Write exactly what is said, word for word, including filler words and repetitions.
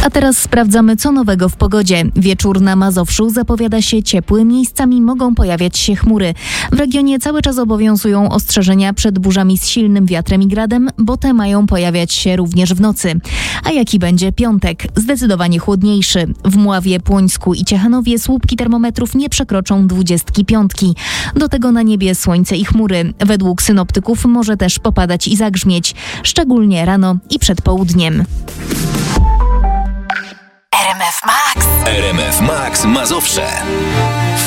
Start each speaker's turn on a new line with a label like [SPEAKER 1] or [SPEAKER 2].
[SPEAKER 1] A teraz sprawdzamy, co nowego w pogodzie. Wieczór na Mazowszu zapowiada się ciepły, miejscami mogą pojawiać się chmury. W regionie cały czas obowiązują ostrzeżenia przed burzami z silnym wiatrem i gradem, bo te mają pojawiać się również w nocy. A jaki będzie piątek? Zdecydowanie chłodniejszy. W Mławie, Płońsku i Ciechanowie słupki termometrów nie przekroczą dwudziestki piątki. Do tego na niebie słońce i chmury. Według synoptyków może też popadać i zagrzmieć, szczególnie rano i przed południem.
[SPEAKER 2] R M F Max.
[SPEAKER 3] R M F Max Mazowsze.